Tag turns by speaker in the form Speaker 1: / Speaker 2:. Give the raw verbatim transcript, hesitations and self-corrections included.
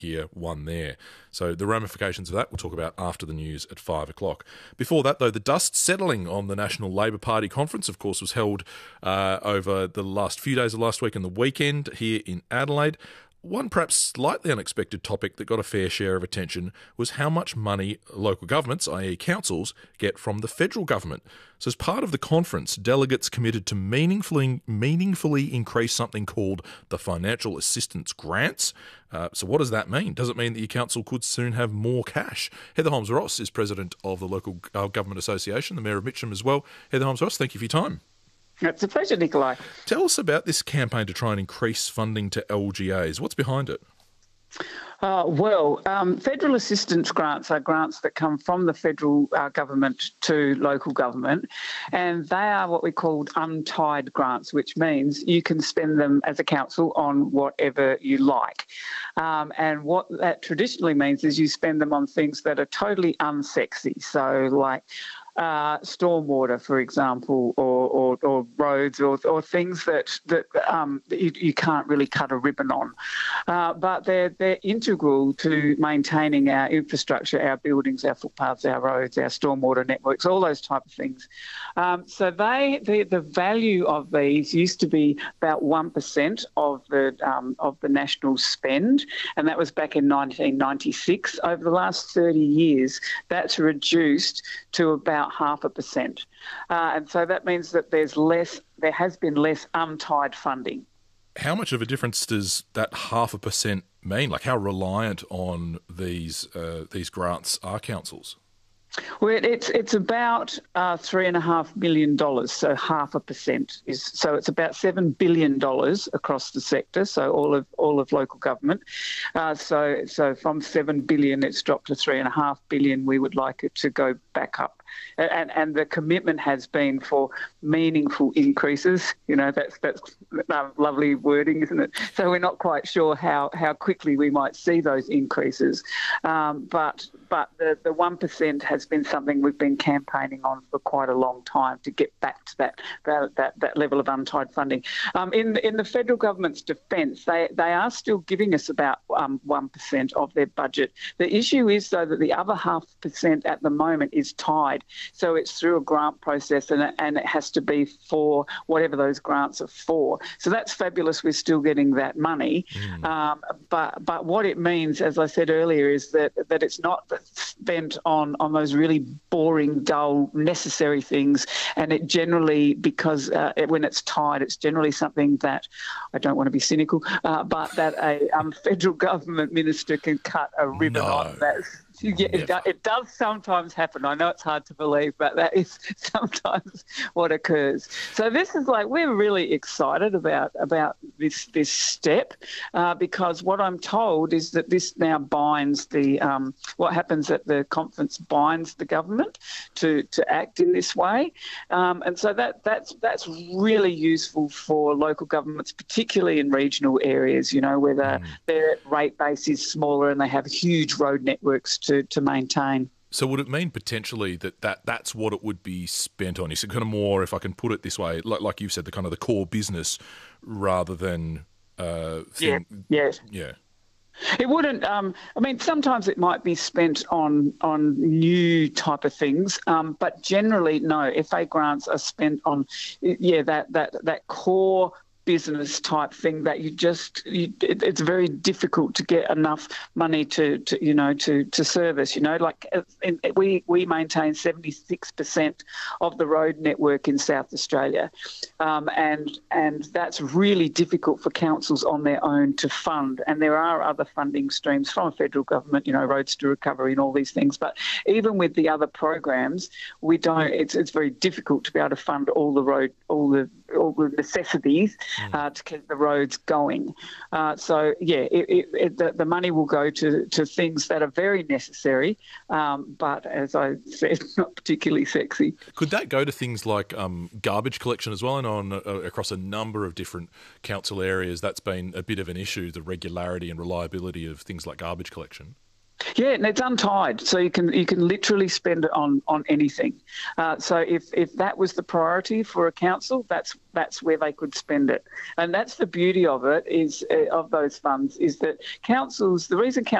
Speaker 1: year, one there. So the ramifications of that we'll talk about after the news at five o'clock. Before that, though, the dust settling on the National Labor Party conference, of course, was held uh, over the last few days of last week and the weekend here in Adelaide. One perhaps slightly unexpected topic that got a fair share of attention was how much money local governments, that is councils, get from the federal government. So as part of the conference, delegates committed to meaningfully meaningfully increase something called the financial assistance grants. Uh, so what does that mean? Does it mean that your council could soon have more cash? Heather Holmes-Ross is president of the Local Government Association, the Mayor of Mitcham as well. Heather Holmes-Ross, thank you for your time.
Speaker 2: It's a pleasure, Nikolai.
Speaker 1: Tell us about this campaign to try and increase funding to L G As. What's behind it?
Speaker 2: Uh, well, um, federal assistance grants are grants that come from the federal uh, government to local government, and they are what we call untied grants, which means you can spend them as a council on whatever you like. Um, and what that traditionally means is you spend them on things that are totally unsexy, so like Uh, stormwater, for example, or, or, or roads, or, or things that that, um, that you, you can't really cut a ribbon on. Uh, but they're they're integral to maintaining our infrastructure, our buildings, our footpaths, our roads, our stormwater networks, all those type of things. Um, so they the, the value of these used to be about one percent of the um, of the national spend, and that was back in nineteen ninety-six. Over the last thirty years, that's reduced to about half a percent. Uh, and so that means that there's less, there has been less untied funding.
Speaker 1: How much of a difference does that half a percent mean? Like how reliant on these uh, these grants are councils?
Speaker 2: Well, it's it's about uh, three and a half million dollars, so half a percent is so it's about seven billion dollars across the sector. So all of all of local government. Uh, so so from seven billion, it's dropped to three and a half billion. We would like it to go back up. And, and the commitment has been for meaningful increases. You know, that's that's um, lovely wording, isn't it? So we're not quite sure how, how quickly we might see those increases. Um, but but the, the one percent has been something we've been campaigning on for quite a long time to get back to that that, that, that level of untied funding. Um, in, in the federal government's defence, they, they are still giving us about um, one percent of their budget. The issue is, though, that the other half percent at the moment is tied. So it's through a grant process, and it, and it has to be for whatever those grants are for. So that's fabulous. We're still getting that money. Mm. Um, but but what it means, as I said earlier, is that, that it's not spent on, on those really boring, dull, necessary things. And it generally, because uh, it, when it's tied, it's generally something that, I don't want to be cynical, uh, but that a um, federal government minister can cut a ribbon
Speaker 1: no.
Speaker 2: on. That's Yeah, it, do, it does sometimes happen. I know it's hard to believe, but that is sometimes what occurs. So this is like, we're really excited about about this this step uh, because what I'm told is that this now binds the, um, what happens at the conference binds the government to, to act in this way. Um, and so that that's that's really useful for local governments, particularly in regional areas, you know, where the, mm. their rate base is smaller and they have huge road networks to To, to maintain.
Speaker 1: So would it mean potentially that, that that's what it would be spent on? Is it kind of more, if I can put it this way, like, like you said, the kind of the core business rather than... Uh, thing,
Speaker 2: yeah, yes.
Speaker 1: Yeah.
Speaker 2: It wouldn't, um, I mean, sometimes it might be spent on on new type of things, um, but generally, no, F A grants are spent on, yeah, that, that, that core business type thing that you just you, it, it's very difficult to get enough money to, to you know to to service, you know like in, we we maintain seventy-six percent of the road network in South Australia, um, and and that's really difficult for councils on their own to fund. And there are other funding streams from a federal government, you know roads to recovery and all these things, but even with the other programs, we don't it's it's very difficult to be able to fund all the road all the all the necessities uh, to keep the roads going. Uh, so, yeah, it, it, it, the, the money will go to, to things that are very necessary, um, but, as I said, not particularly sexy.
Speaker 1: Could that go to things like um, garbage collection as well? And on uh, across a number of different council areas, that's been a bit of an issue, the regularity and reliability of things like garbage collection.
Speaker 2: Yeah, and it's untied, so you can you can literally spend it on on anything. Uh, so if if that was the priority for a council, that's that's where they could spend it, and that's the beauty of it is uh, of those funds is that councils. The reason